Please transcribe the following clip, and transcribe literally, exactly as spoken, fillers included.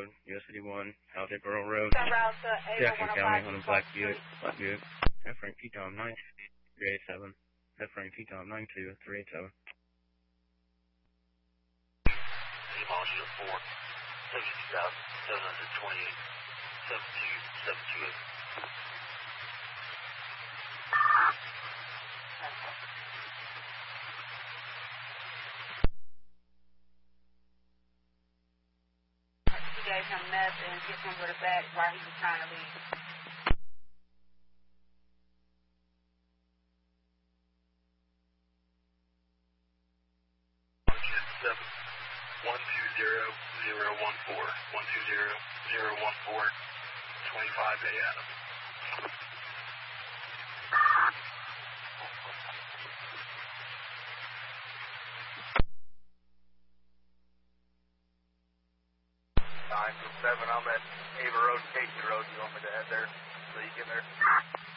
Road, U S eighty-one, Aldeboro Road, Route to Jackson County on the Black Buick, Black Buick, F rank T Tom nine three eight seven, F rank T Tom nine two three eight seven. Molecule four, seventy-two thousand seven hundred twenty-eight, seven two seven two eight. He gave him meth and hit him with a bat while he was trying to leave. seven one two zero zero one four one two zero zero one four twenty-five A Adam. Nine from seven, I'm at Ava Road, Casey Road. You want me to head there so you get there?